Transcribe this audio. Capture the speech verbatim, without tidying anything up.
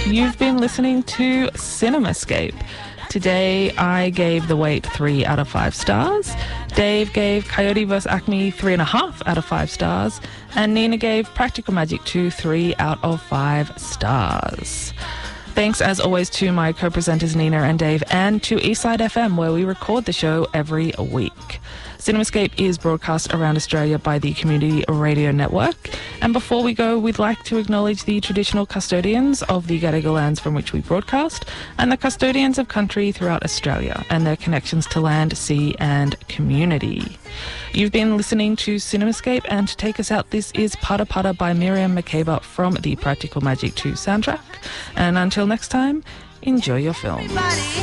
You've been listening to CinemaScape. Today I gave The Wait three out of five stars. Dave gave Coyote versus. Acme three and a half out of five stars. And Nina gave Practical Magic two three out of five stars. Thanks as always to my co-presenters Nina and Dave, and to Eastside F M, where we record the show every week. CinemaScape is broadcast around Australia by the Community Radio Network. And before we go, we'd like to acknowledge the traditional custodians of the Gadigal lands from which we broadcast, and the custodians of country throughout Australia, and their connections to land, sea and community. You've been listening to CinemaScape, and to take us out, this is Pata Pata by Miriam Makeba from the Practical Magic two soundtrack. And until next time, enjoy your film.